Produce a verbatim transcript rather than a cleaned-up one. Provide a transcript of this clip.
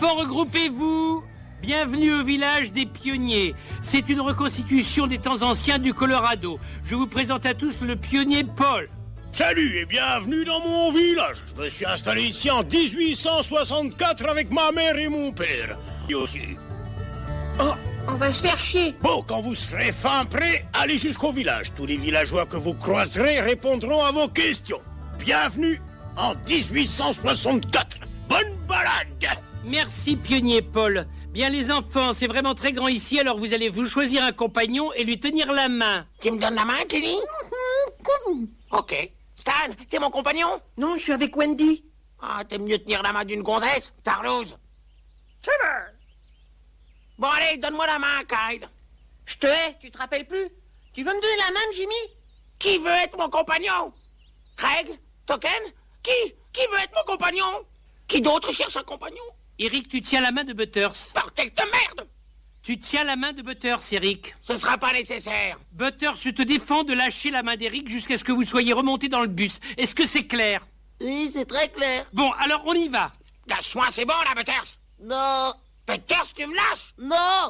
Enfants, regroupez-vous. Bienvenue au village des pionniers. C'est une reconstitution des temps anciens du Colorado. Je vous présente à tous le pionnier Paul. Salut et bienvenue dans mon village. Je me suis installé ici en dix-huit cent soixante-quatre avec ma mère et mon père. Et aussi. Oh, on va se faire chier. Bon, quand vous serez fin prêt, allez jusqu'au village. Tous les villageois que vous croiserez répondront à vos questions. Bienvenue en dix-huit cent soixante-quatre. Bonne balade. Merci, pionnier Paul. Bien, les enfants, c'est vraiment très grand ici, alors vous allez vous choisir un compagnon et lui tenir la main. Tu me donnes la main, Kelly? Ok. Stan, t'es mon compagnon? Non, je suis avec Wendy. Ah, t'aimes mieux tenir la main d'une gonzesse, tarlouse. Bon, allez, donne-moi la main, Kyle. Je te hais, tu te rappelles plus? Tu veux me donner la main de Jimmy? Qui veut être mon compagnon? Craig? Token? Qui? Qui veut être mon compagnon? Qui d'autre cherche un compagnon? Eric, tu tiens la main de Butters. Bordel de merde! Tu tiens la main de Butters, Eric. Ce sera pas nécessaire. Butters, je te défends de lâcher la main d'Eric jusqu'à ce que vous soyez remontés dans le bus. Est-ce que c'est clair? Oui, c'est très clair. Bon, alors on y va. Lâche-moi, c'est bon, là, Butters. Non. Butters, tu me lâches? Non.